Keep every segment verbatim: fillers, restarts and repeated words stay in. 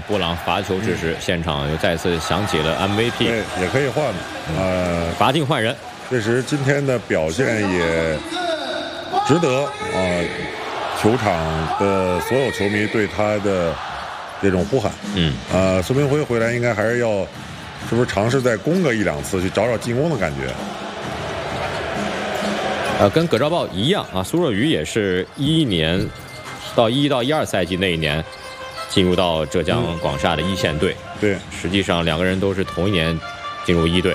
布朗罚球之时，嗯、现场又再次响起了 M V P， 对，也可以换，呃， 罚进换人。 确实今天的表现也值得啊、呃，球场的所有球迷对他的这种呼喊。 嗯， 呃，孙明辉回来应该还是要，是不是尝试再攻个一两次，去找找进攻的感觉？ 呃，跟葛兆豹一样啊，苏若愚也是一一年到一到一二赛季那一年进入到浙江广厦的一线队。 嗯、对， 实际上两个人都是同一年进入一队。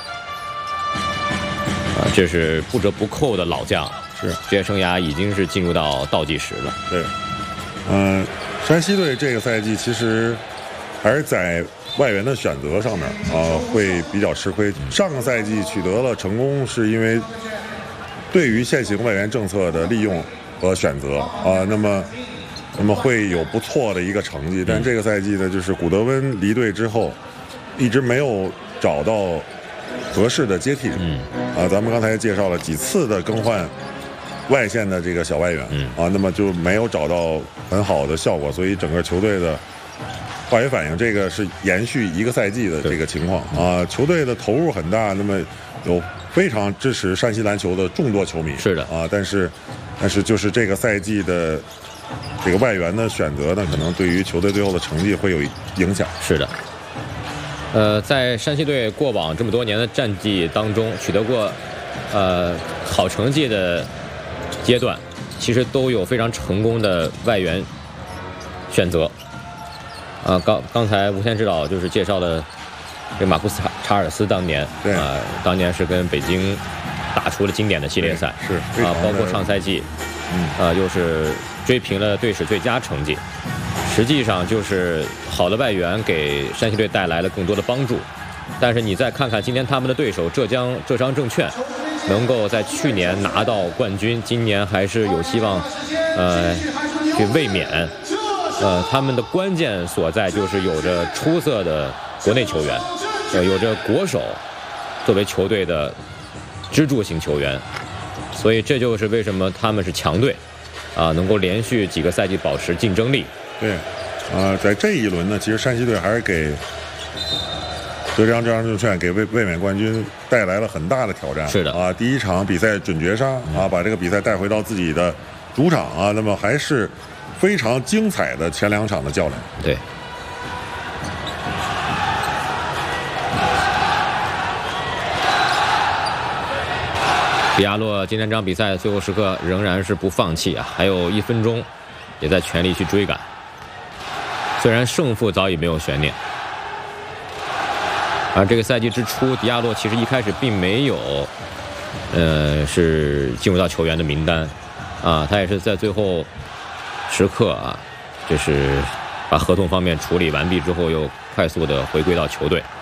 啊，这是不折不扣的老将， 是职业生涯已经是进入到倒计时了。 对，嗯、呃，山西队这个赛季其实还是在外援的选择上面啊、呃、会比较吃亏。上个赛季取得了成功，是因为对于现行外援政策的利用和选择啊、呃，那么那么会有不错的一个成绩。但这个赛季呢，就是古德温离队之后，一直没有找到合适的接替人。 嗯， 啊，咱们刚才介绍了几次的更换外线的这个小外援， 嗯啊，那么就没有找到很好的效果，所以整个球队的化学反应，这个是延续一个赛季的这个情况啊。球队的投入很大，那么有非常支持山西篮球的众多球迷， 是的啊，但是但是就是这个赛季的这个外援的选择呢，可能对于球队最后的成绩会有影响。 是的。呃，在山西队过往这么多年的战绩当中，取得过呃好成绩的阶段，其实都有非常成功的外援选择。啊、呃，刚刚才吴天指导就是介绍了这马库斯查尔斯当年， 对啊、呃，当年是跟北京打出了经典的系列赛， 是啊、呃，包括上赛季， 嗯， 呃，又是追平了队史最佳成绩。实际上就是好的外援给山西队带来了更多的帮助，但是你再看看今天他们的对手浙江浙商证券，能够在去年拿到冠军，今年还是有希望，呃，去卫冕。呃，他们的关键所在就是有着出色的国内球员，呃，有着国手作为球队的支柱型球员，所以这就是为什么他们是强队，啊、呃，能够连续几个赛季保持竞争力。 对，呃，在这一轮呢，其实山西队还是给浙江浙商证券给卫卫冕冠军带来了很大的挑战。 是的啊，第一场比赛准绝杀啊，把这个比赛带回到自己的主场啊，那么还是非常精彩的前两场的较量。 对。迪亚洛今天这场比赛最后时刻仍然是不放弃啊，还有一分钟，也在全力去追赶。虽然胜负早已没有悬念，而这个赛季之初，迪亚洛其实一开始并没有，呃，是进入到球员的名单，啊，他也是在最后时刻啊，就是把合同方面处理完毕之后，又快速的回归到球队。